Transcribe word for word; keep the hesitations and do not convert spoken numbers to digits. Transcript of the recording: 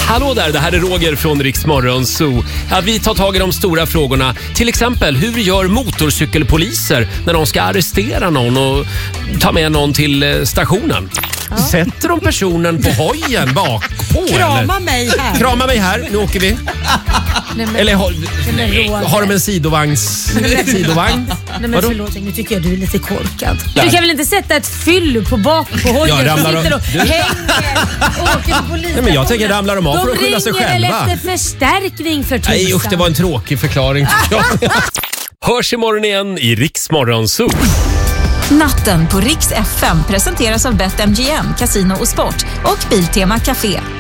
Hallå där, det här är Roger från Rix Morgon Zoo. Ja, vi tar tag i de stora frågorna. Till exempel, hur gör motorcykelpoliser när de ska arrestera någon och ta med någon till stationen? Ja. Sätter de personen på hojen bak på? Krama eller? mig här. Krama mig här, nu åker vi. Nej, men, eller har, nej, har de en sidovagns, sidovagn? Nej men förlåt, nu tycker jag du är lite korkad. Du kan väl inte sätta ett fyll på bak på hojen ja, som sitter och du... hänger och åker till polisen. Nej, men jag tänker ramlar de av de för att skydda sig själva. De ringer väl efter förstärkning för tusan. Nej usch, det var en tråkig förklaring tycker jag. Hörs imorgon igen i Rix Morgon Zoo. Natten på Rix F M presenteras av BetMGM, Casino och Sport och Biltema Café.